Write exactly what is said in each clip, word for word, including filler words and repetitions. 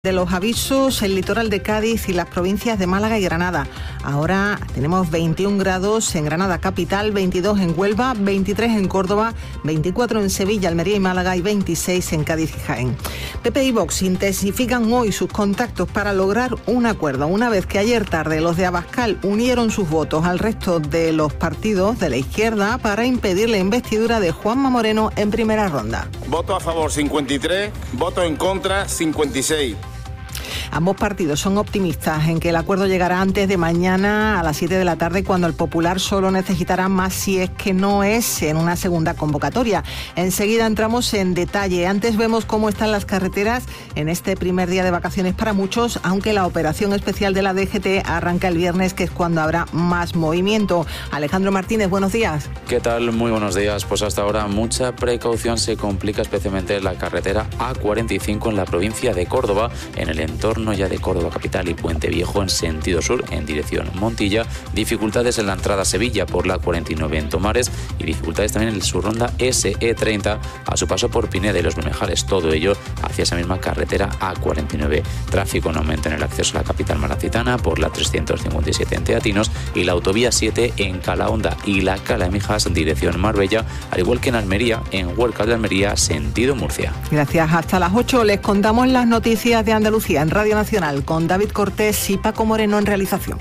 De los avisos, el litoral de Cádiz y las provincias de Málaga y Granada. Ahora tenemos veintiún grados en Granada capital, veintidós en Huelva, veintitrés en Córdoba, veinticuatro en Sevilla, Almería y Málaga y veintiséis en Cádiz y Jaén. P P y Vox intensifican hoy sus contactos para lograr un acuerdo, una vez que ayer tarde los de Abascal unieron sus votos al resto de los partidos de la izquierda para impedir la investidura de Juanma Moreno en primera ronda. Voto a favor cincuenta y tres, voto en contra cincuenta y seis. Ambos partidos son optimistas en que el acuerdo llegará antes de mañana a las siete de la tarde, cuando el Popular solo necesitará más si es que no es en una segunda convocatoria. Enseguida entramos en detalle. Antes vemos cómo están las carreteras en este primer día de vacaciones para muchos, aunque la operación especial de la D G T arranca el viernes, que es cuando habrá más movimiento. Alejandro Martínez, buenos días. ¿Qué tal? Muy buenos días. Pues hasta ahora mucha precaución. Se complica especialmente la carretera A cuarenta y cinco en la provincia de Córdoba, en el entorno ya de Córdoba capital y Puente Viejo en sentido sur en dirección Montilla. Dificultades en la entrada a Sevilla por la cuarenta y nueve en Tomares y dificultades también en el subronda S E treinta a su paso por Pineda y Los Benejales. Todo ello hacia esa misma carretera A cuarenta y nueve. Tráfico en aumento en el acceso a la capital malacitana por la trescientos cincuenta y siete en Teatinos y la autovía siete en Calahonda y la Cala de Mijas en dirección Marbella, al igual que en Almería, en Huerca de Almería, sentido Murcia. Gracias. Hasta las ocho les contamos las noticias de Andalucía en Radio Nacional con David Cortés y Paco Moreno en realización.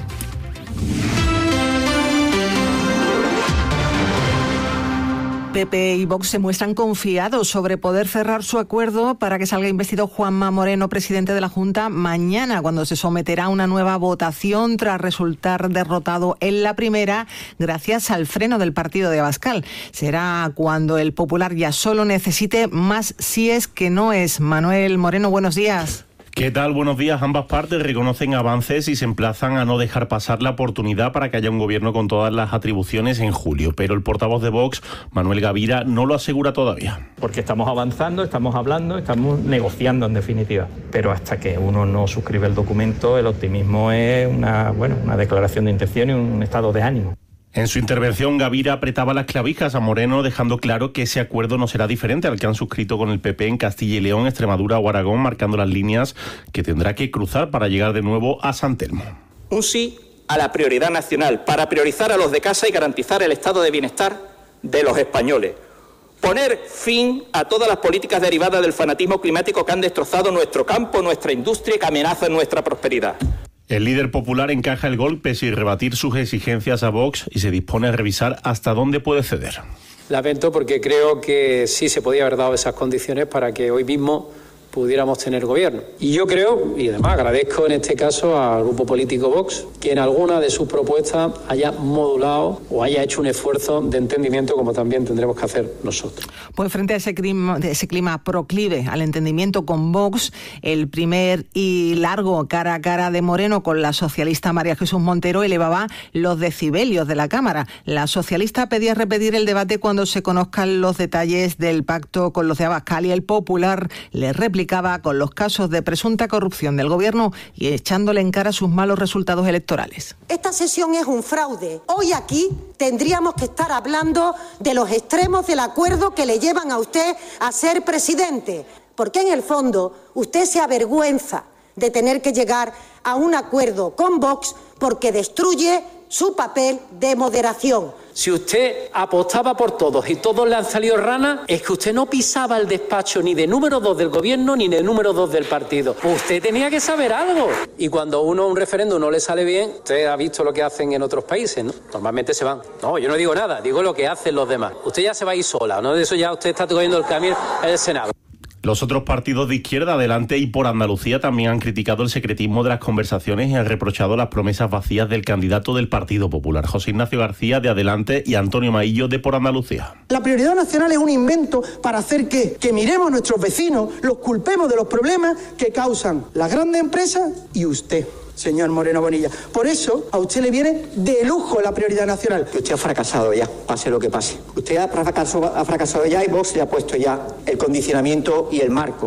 P P y Vox se muestran confiados sobre poder cerrar su acuerdo para que salga investido Juanma Moreno, presidente de la Junta, mañana, cuando se someterá a una nueva votación tras resultar derrotado en la primera gracias al freno del partido de Abascal. Será cuando el Popular ya solo necesite más si es que no es. Manuel Moreno, buenos días. ¿Qué tal? Buenos días. Ambas partes reconocen avances y se emplazan a no dejar pasar la oportunidad para que haya un gobierno con todas las atribuciones en julio. Pero el portavoz de Vox, Manuel Gavira, no lo asegura todavía. Porque estamos avanzando, estamos hablando, estamos negociando en definitiva. Pero hasta que uno no suscribe el documento, el optimismo es una, bueno, una declaración de intención y un estado de ánimo. En su intervención, Gavira apretaba las clavijas a Moreno, dejando claro que ese acuerdo no será diferente al que han suscrito con el P P en Castilla y León, Extremadura o Aragón, marcando las líneas que tendrá que cruzar para llegar de nuevo a San Telmo. Un sí a la prioridad nacional, para priorizar a los de casa y garantizar el estado de bienestar de los españoles. Poner fin a todas las políticas derivadas del fanatismo climático que han destrozado nuestro campo, nuestra industria y que amenazan nuestra prosperidad. El líder popular encaja el golpe sin rebatir sus exigencias a Vox y se dispone a revisar hasta dónde puede ceder. Lamento porque creo que sí se podía haber dado esas condiciones para que hoy mismo pudiéramos tener gobierno. Y yo creo, y además agradezco en este caso al grupo político Vox, que en alguna de sus propuestas haya modulado o haya hecho un esfuerzo de entendimiento, como también tendremos que hacer nosotros. Pues frente a ese clima, ese clima proclive al entendimiento con Vox, el primer y largo cara a cara de Moreno con la socialista María Jesús Montero elevaba los decibelios de la Cámara. La socialista pedía repetir el debate cuando se conozcan los detalles del pacto con los de Abascal y el Popular le replicaba con los casos de presunta corrupción del gobierno y echándole en cara sus malos resultados electorales. Esta sesión es un fraude. Hoy aquí tendríamos que estar hablando de los extremos del acuerdo que le llevan a usted a ser presidente, porque en el fondo usted se avergüenza de tener que llegar a un acuerdo con Vox porque destruye su papel de moderación. Si usted apostaba por todos y todos le han salido ranas, es que usted no pisaba el despacho ni de número dos del gobierno ni de número dos del partido. Usted tenía que saber algo. Y cuando uno un referéndum no le sale bien, usted ha visto lo que hacen en otros países, ¿no? Normalmente se van. No, yo no digo nada, digo lo que hacen los demás. Usted ya se va a ir sola, ¿no? De eso ya usted está cogiendo el camino en el Senado. Los otros partidos de izquierda, Adelante y Por Andalucía, también han criticado el secretismo de las conversaciones y han reprochado las promesas vacías del candidato del Partido Popular, José Ignacio García, de Adelante, y Antonio Maillo, de Por Andalucía. La prioridad nacional es un invento para hacer que, que miremos a nuestros vecinos, los culpemos de los problemas que causan las grandes empresas y usted, señor Moreno Bonilla. Por eso, a usted le viene de lujo la prioridad nacional. Que usted ha fracasado ya, pase lo que pase. Usted ha fracasado, ha fracasado ya y Vox le ha puesto ya el condicionamiento y el marco.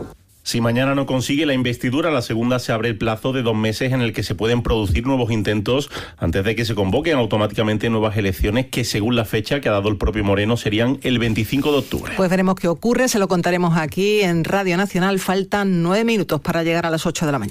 Si mañana no consigue la investidura, la segunda se abre el plazo de dos meses en el que se pueden producir nuevos intentos antes de que se convoquen automáticamente nuevas elecciones que, según la fecha que ha dado el propio Moreno, serían el veinticinco de octubre. Pues veremos qué ocurre, se lo contaremos aquí en Radio Nacional. Faltan nueve minutos para llegar a las ocho de la mañana.